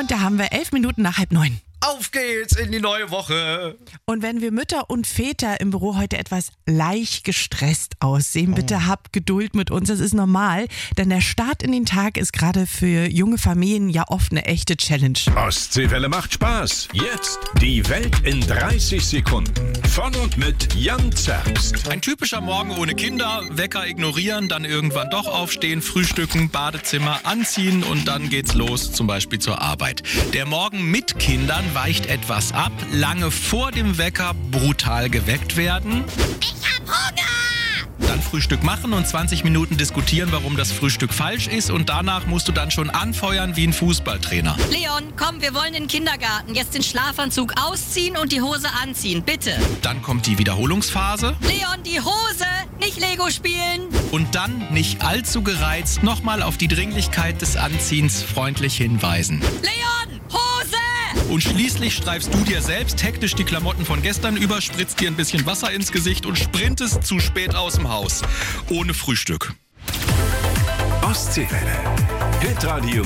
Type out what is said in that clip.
Und da haben wir 11 Minuten nach 8:30. Auf geht's in die neue Woche. Und wenn wir Mütter und Väter im Büro heute etwas leicht gestresst aussehen, bitte habt Geduld mit uns, das ist normal, denn der Start in den Tag ist gerade für junge Familien ja oft eine echte Challenge. Ostseewelle macht Spaß. Jetzt die Welt in 30 Sekunden. Von und mit Jan Zerbst. Ein typischer Morgen ohne Kinder, Wecker ignorieren, dann irgendwann doch aufstehen, frühstücken, Badezimmer anziehen und dann geht's los, zum Beispiel zur Arbeit. Der Morgen mit Kindern weicht etwas ab, lange vor dem Wecker brutal geweckt werden. Ich hab Hunger! Dann Frühstück machen und 20 Minuten diskutieren, warum das Frühstück falsch ist und danach musst du dann schon anfeuern wie ein Fußballtrainer. Leon, komm, wir wollen in den Kindergarten. Jetzt den Schlafanzug ausziehen und die Hose anziehen, bitte. Dann kommt die Wiederholungsphase Leon, die Hose, nicht Lego spielen. und dann, nicht allzu gereizt, nochmal auf die Dringlichkeit des Anziehens freundlich hinweisen. Leon, Hose! Und schließlich streifst du dir selbst hektisch die Klamotten von gestern über, spritzt dir ein bisschen Wasser ins Gesicht und sprintest zu spät aus dem Haus. Ohne Frühstück. Ostseewelle. Hitradio